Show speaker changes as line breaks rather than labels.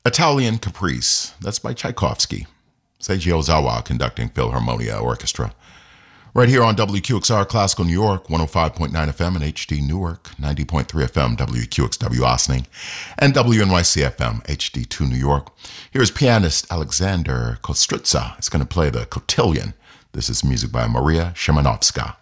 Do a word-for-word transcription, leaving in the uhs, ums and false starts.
Italian Caprice, that's by Tchaikovsky. Seiji Ozawa conducting Philharmonia Orchestra. Right here on W Q X R Classical New York, one oh five point nine F M and H D Newark, ninety point three F M W Q X W Ossining, and W N Y C F M H D two New York. Here's pianist Alexander Kostritza. It's going to play the Cotillion. This is music by Maria Szymanowska.